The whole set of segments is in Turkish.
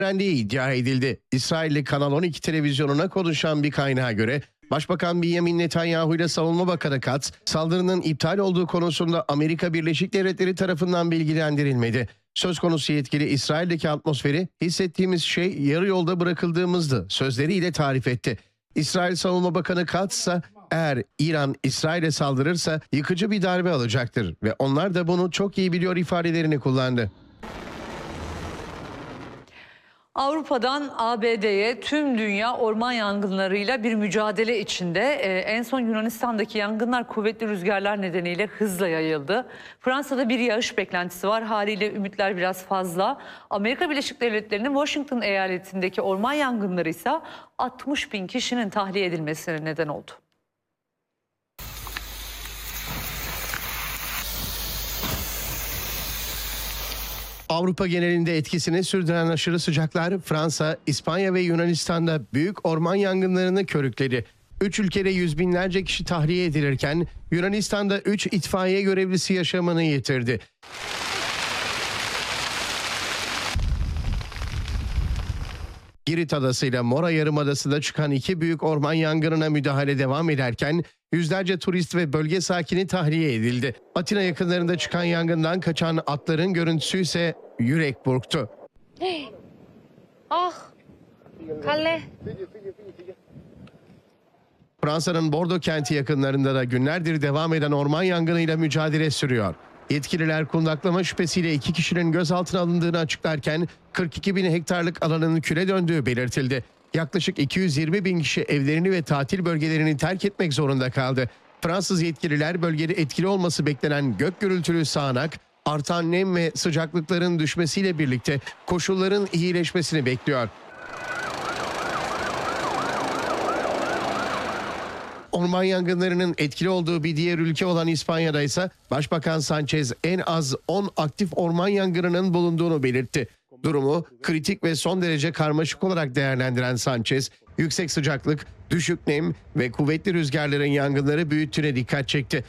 öğrendiği iddia edildi. İsrailli Kanal 12 televizyonuna konuşan bir kaynağa göre Başbakan Benjamin Netanyahu ile Savunma Bakanı Katz saldırının iptal olduğu konusunda Amerika Birleşik Devletleri tarafından bilgilendirilmedi. Söz konusu yetkili İsrail'deki atmosferi hissettiğimiz şey yarı yolda bırakıldığımızdı sözleriyle tarif etti. İsrail Savunma Bakanı Katz ise eğer İran İsrail'e saldırırsa yıkıcı bir darbe alacaktır ve onlar da bunu çok iyi biliyor ifadelerini kullandı. Avrupa'dan ABD'ye tüm dünya orman yangınlarıyla bir mücadele içinde. En son Yunanistan'daki yangınlar kuvvetli rüzgarlar nedeniyle hızla yayıldı. Fransa'da bir yağış beklentisi var. Haliyle ümitler biraz fazla. Amerika Birleşik Devletleri'nin Washington eyaletindeki orman yangınları ise 60 bin kişinin tahliye edilmesine neden oldu. Avrupa genelinde etkisini sürdüren aşırı sıcaklar Fransa, İspanya ve Yunanistan'da büyük orman yangınlarını körükledi. 3 ülkede yüz binlerce kişi tahliye edilirken Yunanistan'da 3 itfaiye görevlisi yaşamını yitirdi. Girit Adası ile Mora Yarımadası'nda çıkan 2 büyük orman yangınına müdahale devam ederken yüzlerce turist ve bölge sakini tahliye edildi. Atina yakınlarında çıkan yangından kaçan atların görüntüsü ise yürek burktu. Ah, Kalle. Fransa'nın Bordeaux kenti yakınlarında da günlerdir devam eden orman yangınıyla mücadele sürüyor. Yetkililer kundaklama şüphesiyle 2 kişinin gözaltına alındığını açıklarken 42 bin hektarlık alanın küle döndüğü belirtildi. Yaklaşık 220 bin kişi evlerini ve tatil bölgelerini terk etmek zorunda kaldı. Fransız yetkililer bölgede etkili olması beklenen gök gürültülü sağanak, artan nem ve sıcaklıkların düşmesiyle birlikte koşulların iyileşmesini bekliyor. Orman yangınlarının etkili olduğu bir diğer ülke olan İspanya'da ise Başbakan Sánchez en az 10 aktif orman yangınının bulunduğunu belirtti. Durumu kritik ve son derece karmaşık olarak değerlendiren Sánchez, yüksek sıcaklık, düşük nem ve kuvvetli rüzgarların yangınları büyüttüğüne dikkat çekti.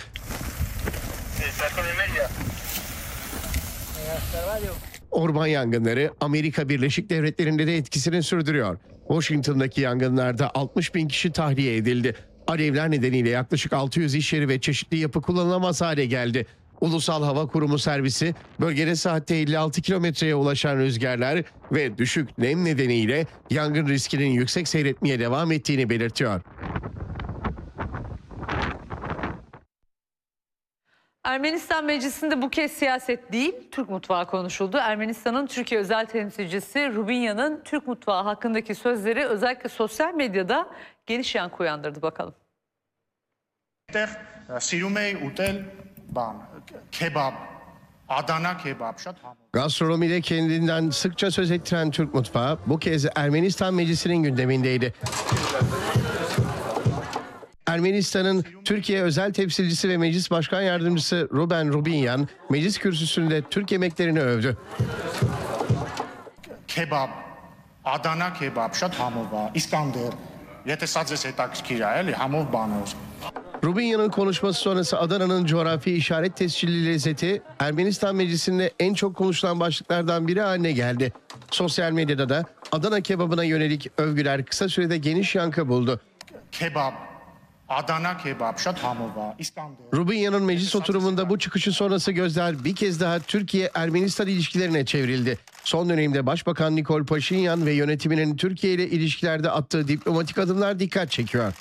Orman yangınları Amerika Birleşik Devletleri'nde de etkisini sürdürüyor. Washington'daki yangınlarda 60 bin kişi tahliye edildi. Alevler nedeniyle yaklaşık 600 iş yeri ve çeşitli yapı kullanılamaz hale geldi. Ulusal Hava Kurumu servisi bölgede saatte 56 kilometreye ulaşan rüzgarlar ve düşük nem nedeniyle yangın riskinin yüksek seyretmeye devam ettiğini belirtiyor. Ermenistan Meclisi'nde bu kez siyaset değil, Türk mutfağı konuşuldu. Ermenistan'ın Türkiye özel temsilcisi Rubinyan'ın Türk mutfağı hakkındaki sözleri özellikle sosyal medyada geniş yankı uyandırdı. Bakalım. Gastronomide kendinden sıkça söz ettiren Türk mutfağı bu kez Ermenistan Meclisi'nin gündemindeydi. Ermenistan'ın Türkiye özel temsilcisi ve meclis başkan yardımcısı Ruben Rubinyan meclis kürsüsünde Türk yemeklerini övdü. Kebab, Adana kebab, շատ համով է, İskender. Եթե սա ձեզ հետաքրքիր է, էլի համով բանով. Rubinyan'ın konuşması sonrası Adana'nın coğrafi işaret tescilli lezzeti Ermenistan Meclisi'nde en çok konuşulan başlıklardan biri haline geldi. Sosyal medyada da Adana kebabına yönelik övgüler kısa sürede geniş yankı buldu. Kebab, Adana kebab, շատ համով է, İskender. Rubinyan'ın meclis oturumunda bu çıkışı sonrası gözler bir kez daha Türkiye-Ermenistan ilişkilerine çevrildi. Son dönemde Başbakan Nikol Paşinyan ve yönetiminin Türkiye ile ilişkilerde attığı diplomatik adımlar dikkat çekiyor.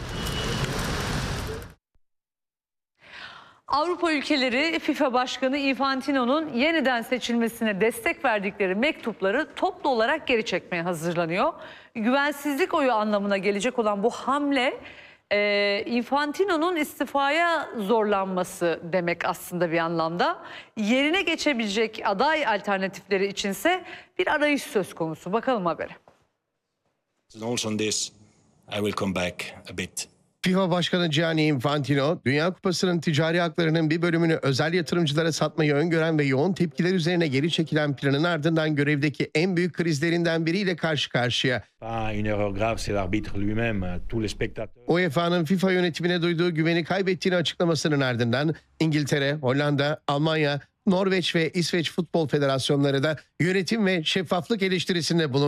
Avrupa ülkeleri FIFA Başkanı Infantino'nun yeniden seçilmesine destek verdikleri mektupları toplu olarak geri çekmeye hazırlanıyor. Güvensizlik oyu anlamına gelecek olan bu hamle Infantino'nun istifaya zorlanması demek aslında bir anlamda. Yerine geçebilecek aday alternatifleri içinse bir arayış söz konusu. Bakalım habere. Also on this, I will come back a bit. FIFA Başkanı Gianni Infantino, Dünya Kupası'nın ticari haklarının bir bölümünü özel yatırımcılara satmayı öngören ve yoğun tepkiler üzerine geri çekilen planın ardından görevdeki en büyük krizlerinden biriyle karşı karşıya. UEFA'nın FIFA yönetimine duyduğu güveni kaybettiğini açıklamasının ardından İngiltere, Hollanda, Almanya, Norveç ve İsveç Futbol Federasyonları da yönetim ve şeffaflık eleştirisinde bulundu.